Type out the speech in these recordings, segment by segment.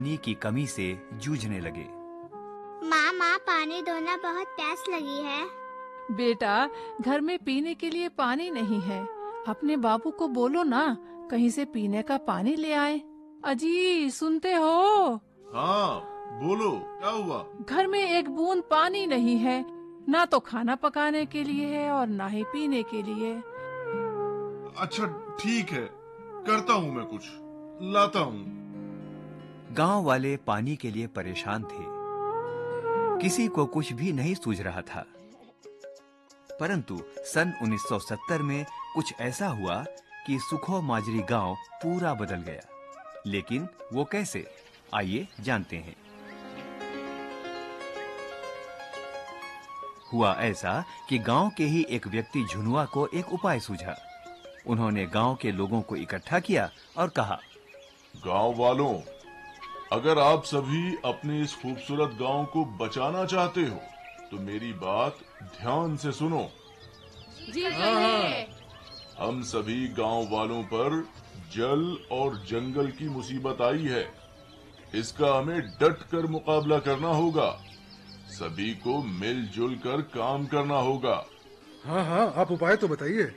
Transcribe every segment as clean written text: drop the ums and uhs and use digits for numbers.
पानी की कमी से जूझने लगे। माँ पानी दो ना, बहुत प्यास लगी है। बेटा, घर में पीने के लिए पानी नहीं है। अपने बाबू को बोलो ना, कहीं से पीने का पानी ले आए। अजी, सुनते हो? हाँ, बोलो, क्या हुआ? घर में एक बूंद पानी नहीं है, ना तो खाना पकाने के लिए है और ना ही पीने के लिए। अच्छा ठीक है, करता हूँ मैं कुछ, लाता हूँ। गांव वाले पानी के लिए परेशान थे। किसी को कुछ भी नहीं सूझ रहा था। परंतु सन 1970 में कुछ ऐसा हुआ कि सुखो माजरी गांव पूरा बदल गया। लेकिन वो कैसे, आइए जानते हैं। हुआ ऐसा कि गांव के ही एक व्यक्ति झुनुआ को एक उपाय सूझा। उन्होंने गांव के लोगों को इकट्ठा किया और कहा, गांव वालों, अगर आप सभी अपने इस खूबसूरत गांव को बचाना चाहते हो तो मेरी बात ध्यान से सुनो। जी कहिए। हम सभी गांव वालों पर जल और जंगल की मुसीबत आई है। इसका हमें डट कर मुकाबला करना होगा। सभी को मिलजुल कर काम करना होगा। हाँ, आप उपाय तो बताइए।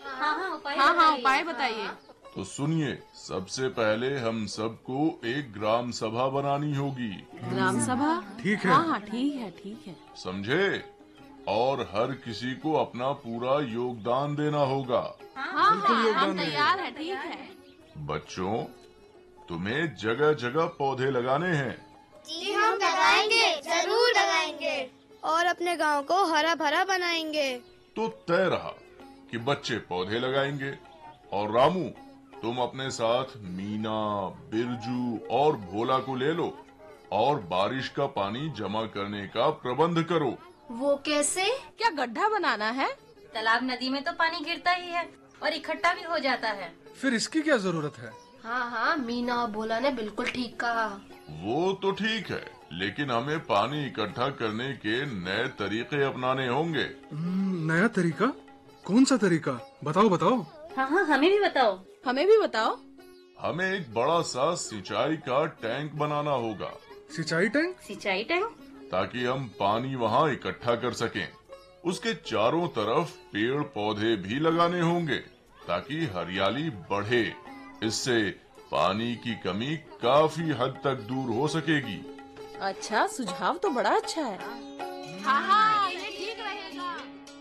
हाँ, उपाय बताइए। तो सुनिए, सबसे पहले हम सबको एक ग्राम सभा बनानी होगी। ग्राम सभा? ठीक है। हाँ, ठीक है। समझे? और हर किसी को अपना पूरा योगदान देना होगा। हम तैयार है, ठीक है। बच्चों, तुम्हें जगह जगह पौधे लगाने हैं। जी हम लगाएंगे, जरूर लगाएंगे। और अपने गांव को हरा भरा बनाएंगे। तो तय रहा कि बच्चे पौधे लगाएंगे और रामू, तुम अपने साथ मीना, बिरजू और भोला को ले लो और बारिश का पानी जमा करने का प्रबंध करो। वो कैसे? क्या गड्ढा बनाना है? तालाब नदी में तो पानी गिरता ही है और इकट्ठा भी हो जाता है। फिर इसकी क्या जरूरत है? हाँ, मीना और भोला ने बिल्कुल ठीक कहा। वो तो ठीक है, लेकिन हमें पानी इकट्ठा करने के नए तरीके अपनाने होंगे। नया तरीका? कौन सा तरीका? बताओ। हाँ, हमें भी बताओ। हमें एक बड़ा सा सिंचाई का टैंक बनाना होगा। सिंचाई टैंक? ताकि हम पानी वहाँ इकट्ठा कर सकें। उसके चारों तरफ पेड़ पौधे भी लगाने होंगे ताकि हरियाली बढ़े। इससे पानी की कमी काफी हद तक दूर हो सकेगी। अच्छा, सुझाव तो बड़ा अच्छा है। हाँ, ये ठीक रहेगा।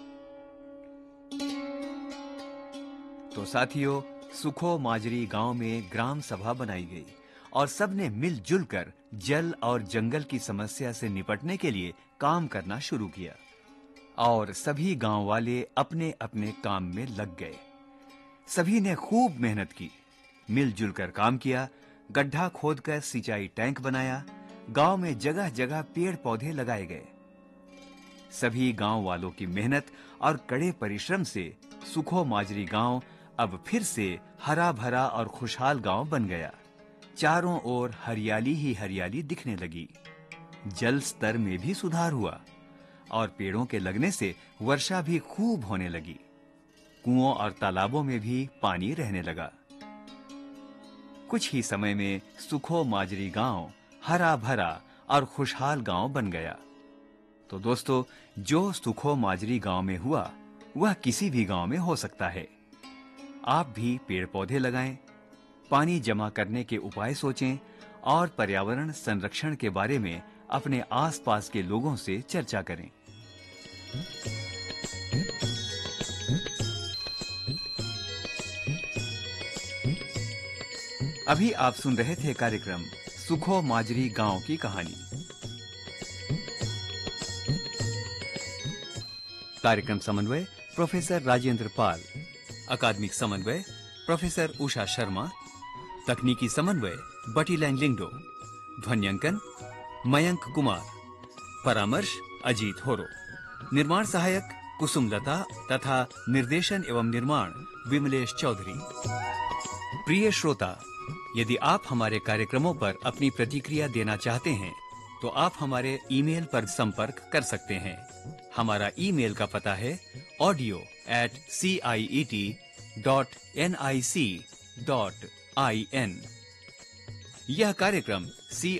तो साथियों, सुखो माजरी गांव में ग्राम सभा बनाई गई और सबने मिलजुल कर जल और जंगल की समस्या से निपटने के लिए काम करना शुरू किया। और सभी गांव वाले अपने अपने काम में लग गए। सभी ने खूब मेहनत की, मिलजुल कर काम किया, गड्ढा खोदकर सिंचाई टैंक बनाया, गांव में जगह जगह पेड़ पौधे लगाए गए। सभी गांव वालों की मेहनत और कड़े परिश्रम से सुखो माजरी गांव अब फिर से हरा भरा और खुशहाल गांव बन गया। चारों ओर हरियाली ही हरियाली दिखने लगी। जल स्तर में भी सुधार हुआ और पेड़ों के लगने से वर्षा भी खूब होने लगी। कुओं और तालाबों में भी पानी रहने लगा। कुछ ही समय में सुखो माजरी गांव हरा भरा और खुशहाल गांव बन गया। तो दोस्तों, जो सुखो माजरी गांव में हुआ वह किसी भी गांव में हो सकता है। आप भी पेड़ पौधे लगाएं, पानी जमा करने के उपाय सोचें और पर्यावरण संरक्षण के बारे में अपने आसपास के लोगों से चर्चा करें। अभी आप सुन रहे थे कार्यक्रम सुखो माजरी गांव की कहानी। कार्यक्रम समन्वय प्रोफेसर राजेंद्र पाल, अकादमिक समन्वय प्रोफेसर उषा शर्मा, तकनीकी समन्वय बटीलैंग लिंगडो, ध्वन्यांकन मयंक कुमार, परामर्श अजीत होरो, निर्माण सहायक कुसुमलता तथा निर्देशन एवं निर्माण विमलेश चौधरी। प्रिय श्रोता, यदि आप हमारे कार्यक्रमों पर अपनी प्रतिक्रिया देना चाहते हैं तो आप हमारे ईमेल पर संपर्क कर सकते हैं। हमारा ईमेल का पता है audio@ciet.nic.in। यह कार्यक्रम सी